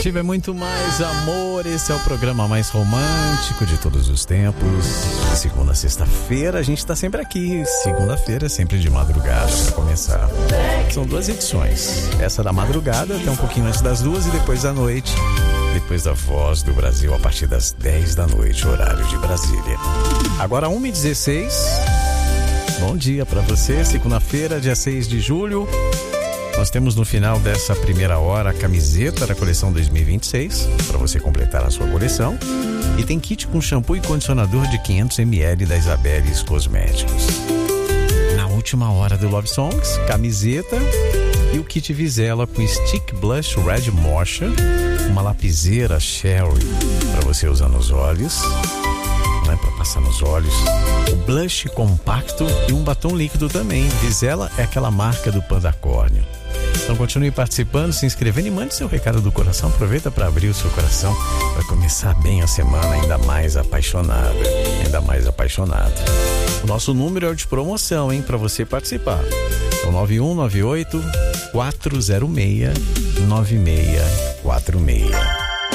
Tiver muito mais amor, esse é o programa mais romântico de todos os tempos. De segunda a sexta-feira, a gente tá sempre aqui. Segunda-feira, sempre de madrugada, pra começar. São 2 edições. Essa da madrugada, até um pouquinho antes das 2 e depois da noite. Depois da Voz do Brasil, a partir das 10 da noite, horário de Brasília. Agora 1h16. Bom dia pra você, segunda-feira, dia 6 de julho. Nós temos no final dessa primeira hora a camiseta da coleção 2026, para você completar a sua coleção. E tem kit com shampoo e condicionador de 500 ml da Isabeles Cosméticos. Na última hora do Love Songs, camiseta e o kit Vizela com Stick Blush Red Mocha, uma lapiseira Sherry para você usar nos olhos, né, para passar nos olhos, o blush compacto e um batom líquido também. Vizela é aquela marca do Panda Córneo. Então continue participando, se inscrevendo e mande seu recado do coração. Aproveita para abrir o seu coração para começar bem a semana ainda mais apaixonada, ainda mais apaixonado. O nosso número é o de promoção, hein, para você participar. Então 9198 406 9646.